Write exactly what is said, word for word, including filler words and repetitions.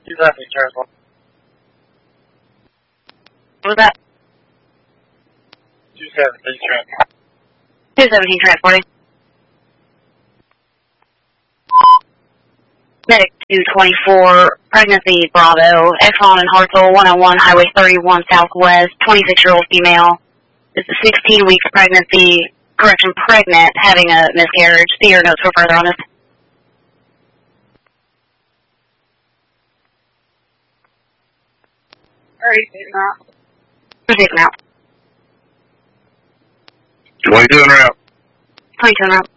two seventeen transport. What was that? two seventeen transport. two seventeen transporting. Medic two twenty-four, pregnancy Bravo, Exxon and Hartselle, one oh one Highway thirty-one Southwest, twenty-six-year-old female. This is sixteen weeks pregnancy, correction, pregnant, having a miscarriage. See your notes for further on this. Alright, taking out. We're taking out. twenty-two en route. twenty-two en route.